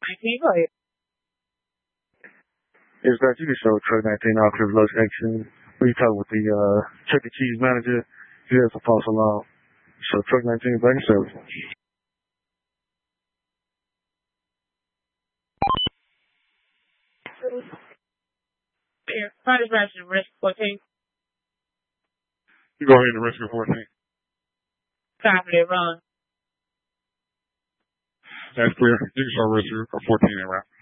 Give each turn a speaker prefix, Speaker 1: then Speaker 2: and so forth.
Speaker 1: 19, go ahead.
Speaker 2: Is that you can show truck 19 operative location. We talk with the Chuck E. Cheese manager. He has a false alarm. So truck 19 back in service.
Speaker 1: Yeah, fire dispatch and risk 14.
Speaker 3: You go ahead and rescue 14.
Speaker 1: Copy that, run.
Speaker 3: That's clear. You can show rescue 14 en route.